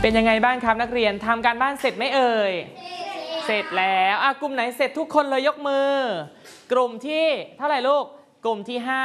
เป็นยังไงบ้างครับนักเรียนทำการบ้านเสร็จไหมเอ่ยเสร็จแล้วกลุ่มไหนเสร็จทุกคนเลยยกมือกลุ่มที่เท่าไหร่ลูกกลุ่มที่5